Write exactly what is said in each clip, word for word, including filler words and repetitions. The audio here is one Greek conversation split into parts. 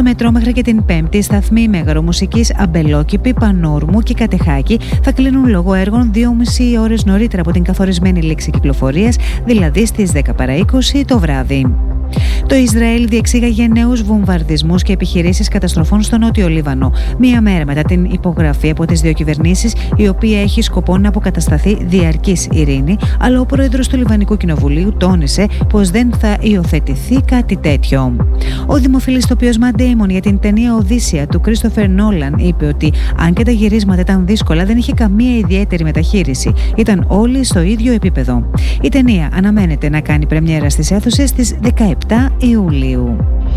Στο μετρό μέχρι και την Πέμπτη, οι σταθμοί Μεγαρομουσικής, Αμπελόκηπη, Πανόρμου και Κατεχάκη θα κλείνουν λόγω έργων δύο και μισή ώρες νωρίτερα από την καθορισμένη λήξη κυκλοφορίας, δηλαδή στις δέκα παρά είκοσι το βράδυ. Το Ισραήλ διεξήγαγε νέους βομβαρδισμούς και επιχειρήσεις καταστροφών στο Νότιο Λίβανο, μία μέρα μετά την υπογραφή από τις δύο κυβερνήσεις, η οποία έχει σκοπό να αποκατασταθεί διαρκής ειρήνη, αλλά ο πρόεδρος του Λιβανικού Κοινοβουλίου τόνισε πως δεν θα υιοθετηθεί κάτι τέτοιο. Ο δημοφιλής ηθοποιός Ματ Ντέιμον για την ταινία Οδύσσεια του Κρίστοφερ Νόλαν είπε ότι αν και τα γυρίσματα ήταν δύσκολα, δεν είχε καμία ιδιαίτερη μεταχείριση. Ήταν όλοι στο ίδιο επίπεδο. Η ταινία αναμένεται να κάνει πρεμιέρα στις αίθουσες στις δεκαεπτά Ιουλίου.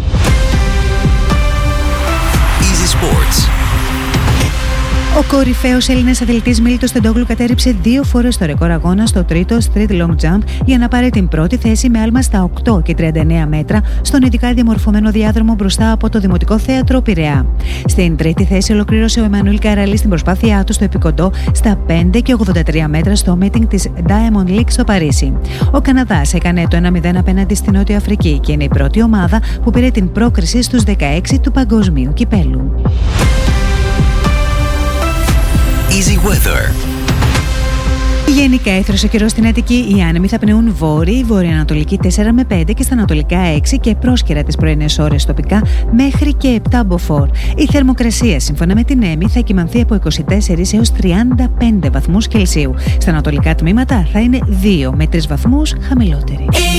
Easy Sports. Ο κορυφαίος Έλληνας αθλητής Μίλτος Τεντόγλου κατέρριψε δύο φορές το ρεκόρ αγώνα στο τρίτο street long jump για να πάρει την πρώτη θέση με άλμα στα οκτώ και τριάντα εννέα μέτρα στον ειδικά διαμορφωμένο διάδρομο μπροστά από το Δημοτικό Θέατρο Πειραιά. Στην τρίτη θέση ολοκλήρωσε ο Εμμανουήλ Καραλής την προσπάθειά του στο επικοντό στα πέντε και ογδόντα τρία μέτρα στο meeting της Diamond League στο Παρίσι. Ο Καναδάς έκανε το ένα μηδέν απέναντι στη Νότια Αφρική και είναι η πρώτη ομάδα που πήρε την πρόκριση στους δεκαέξι του Παγκοσμίου Κυπέλλου. Easy Weather. Γενικά έθρωσε καιρό στην Αττική. Οι άνεμοι θα πνεούν βόρειοι, βορειοανατολική τέσσερα με πέντε και στα ανατολικά έξι και πρόσκαιρα τις πρωινές ώρες τοπικά μέχρι και επτά μποφόρ. Η θερμοκρασία σύμφωνα με την ΕΜΗ θα κυμανθεί από είκοσι τέσσερα έως τριάντα πέντε βαθμούς Κελσίου. Στα ανατολικά τμήματα θα είναι δύο με τρεις βαθμούς χαμηλότερη.